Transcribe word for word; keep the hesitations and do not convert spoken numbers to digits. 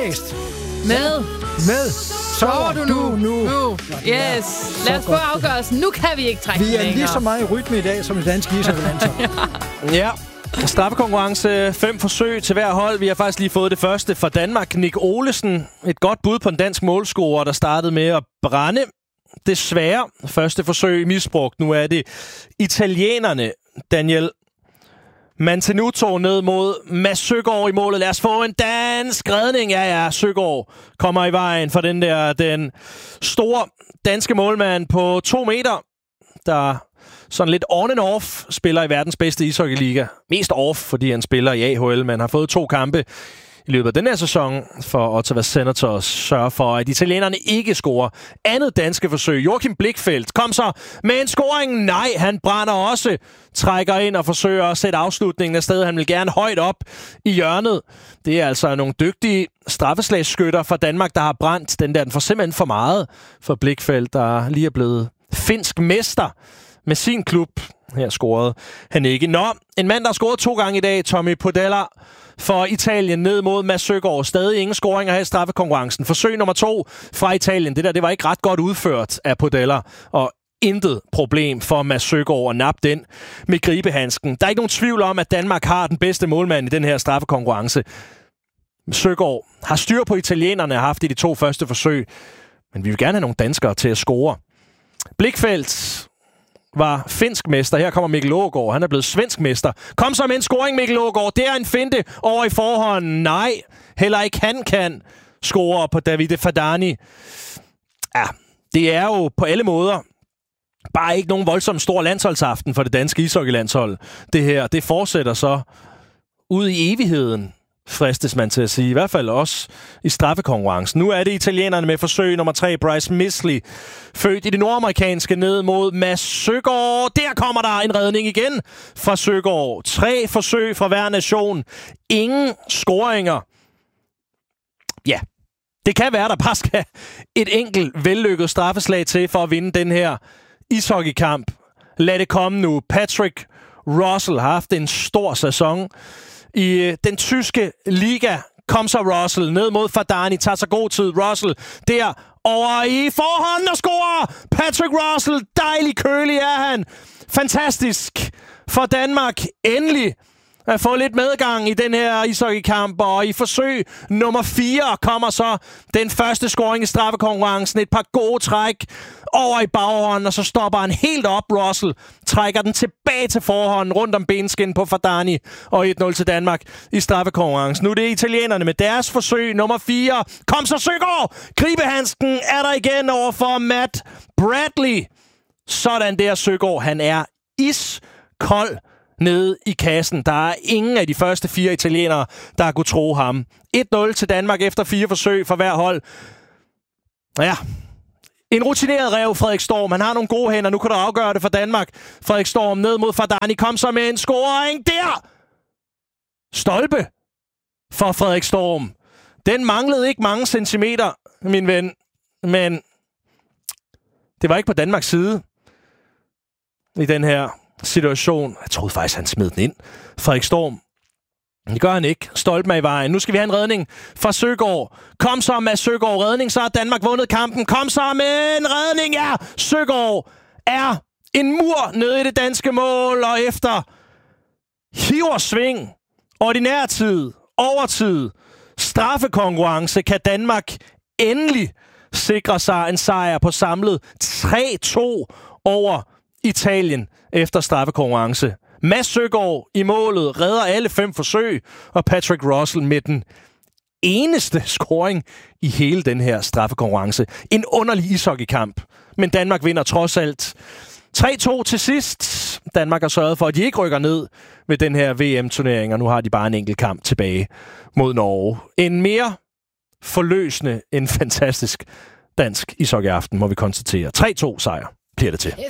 blæst. Med. Med. Sover du nu? nu. nu. Yes. Lad os få afgørelsen. Nu kan vi ikke trække Vi er længere. lige så meget i rytme i dag, som det danske ishockeylandshold. Ja. Straffekonkurrence, fem forsøg til hver hold. Vi har faktisk lige fået det første fra Danmark. Nick Olesen, et godt bud på en dansk målscorer, der startede med at brænde. Desværre, første forsøg misbrugt. Nu er det italienerne. Daniel Mantenuto ned mod Mads Søgaard i målet. Lad os få en dansk redning. Ja, ja, Søgaard kommer i vejen for den der, den store danske målmand på to meter, der sådan lidt on and off spiller i verdens bedste ishockeyliga. Mest off, fordi han spiller i A H L, men har fået to kampe i løbet af den her sæson for Ottawa Senators. Sørger for, at italienerne ikke scorer. Andet danske forsøg. Joachim Blichfeldt kom så med en scoring. Nej, han brænder også. Trækker ind og forsøger at sætte afslutningen af sted. Han vil gerne højt op i hjørnet. Det er altså nogle dygtige straffeslægsskytter fra Danmark, der har brændt den der. Den får simpelthen for meget for Blichfeldt, der lige er blevet finsk mester med sin klub. Her scorede han ikke. Nå, en mand, der har scoret to gange i dag, Tommy Podella for Italien ned mod Mads Søgaard. Stadig ingen scoringer her i straffekonkurrencen. Forsøg nummer to fra Italien. Det der, det var ikke ret godt udført af Podella. Og intet problem for Mads Søgaard at nappe den med gribehandsken. Der er ikke nogen tvivl om, at Danmark har den bedste målmand i den her straffekonkurrence. Søgaard har styr på italienerne, har haft i de to første forsøg. Men vi vil gerne have nogle danskere til at score. Blichfeldt var finsk mester. Her kommer Mikkel Aagaard. Han er blevet svensk mester. Kom så med en scoring, Mikkel Aagaard. Det er en finte over i forhånden. Nej, heller ikke han kan score på Davide Fadani. Ja, det er jo på alle måder bare ikke nogen voldsomt stor landsholdsaften for det danske ishockeylandshold. Det her, det fortsætter så ud i evigheden, fristes man til at sige. I hvert fald også i straffekonkurrencen. Nu er det italienerne med forsøg nummer tre. Bryce Misley, født i det nordamerikanske, ned mod Mads Søgaard. Der kommer der en redning igen fra Søgaard. Tre forsøg fra hver nation. Ingen scoringer. Ja, det kan være, der bare skal et enkelt vellykket straffeslag til for at vinde den her ishockeykamp. Lad det komme nu. Patrick Russell har haft en stor sæson i den tyske liga. Kom så Russell ned mod Fadani. Tager sig god tid. Russell der over i forhånden og scorer. Patrick Russell. Dejlig kølig er han. Fantastisk for Danmark. Endelig at få lidt medgang i den her ishockeykamp. Og i forsøg nummer fire kommer så den første scoring i straffekonkurrencen. Et par gode træk over i baghånden, og så stopper han helt op. Russell trækker den tilbage til forhånden rundt om benskin på Fadani, og et nul til Danmark i straffekonkurrencen. Nu er det italienerne med deres forsøg nummer fire. Kom så Søgaard! Gribehandsken er der igen over for Matt Bradley. Sådan der Søgaard. Han er iskold nede i kassen. Der er ingen af de første fire italienere, der har kunnet tro ham. et nul til Danmark efter fire forsøg for hver hold. Ja, en rutineret ræv, Frederik Storm. Han har nogle gode hænder. Nu kan du afgøre det for Danmark. Frederik Storm ned mod Fadani. Kom så med en scoring der! Stolpe for Frederik Storm. Den manglede ikke mange centimeter, min ven. Men det var ikke på Danmarks side i den her situation. Jeg troede faktisk, han smed den ind. Frederik Storm. Det gør han ikke. Stolpen er i vejen. Nu skal vi have en redning fra Søgaard. Kom så med Søgaard. Redning, så har Danmark vundet kampen. Kom så med en redning. Ja, Søgaard er en mur nede i det danske mål. Og efter hiver sving, ordinær tid, overtid, straffekonkurrence, kan Danmark endelig sikre sig en sejr på samlet tre to over Italien efter straffekonkurrence. Mads Søgaard i målet redder alle fem forsøg, og Patrick Russell med den eneste scoring i hele den her straffekonkurrence. En underlig ishockeykamp, men Danmark vinder trods alt tre to til sidst. Danmark har sørget for, at de ikke rykker ned ved den her V M-turnering, og nu har de bare en enkelt kamp tilbage mod Norge. En mere forløsende end fantastisk dansk ishockeyaften, må vi konstatere. tre to sejr bliver det til.